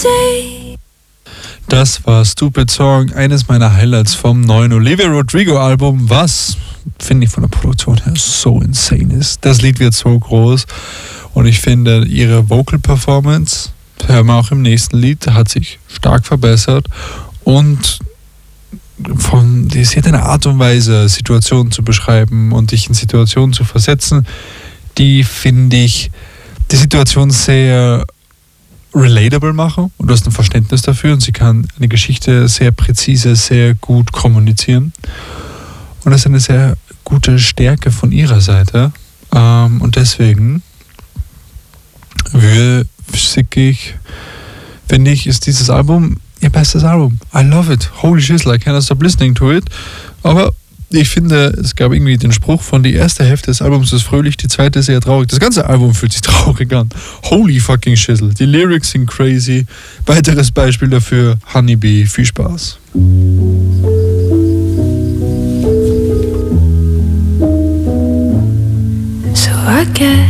Das war Stupid Song, eines meiner Highlights vom neuen Olivia Rodrigo Album, was, finde ich, von der Produktion her so insane ist. Das Lied wird so groß und ich finde, ihre Vocal Performance, hören wir auch im nächsten Lied, hat sich stark verbessert und sie hat eine Art und Weise, Situationen zu beschreiben und dich in Situationen zu versetzen, die, finde ich, die Situation sehr relatable machen und du hast ein Verständnis dafür und sie kann eine Geschichte sehr präzise, sehr gut kommunizieren und das ist eine sehr gute Stärke von ihrer Seite und deswegen finde ich, ist dieses Album ihr bestes Album. I love it. Holy shit, I cannot stop listening to it. Aber ich finde, es gab irgendwie den Spruch von die erste Hälfte des Albums ist fröhlich, die zweite ist eher traurig. Das ganze Album fühlt sich traurig an. Holy fucking shizzle. Die Lyrics sind crazy. Weiteres Beispiel dafür, Honeybee. Viel Spaß. So I guess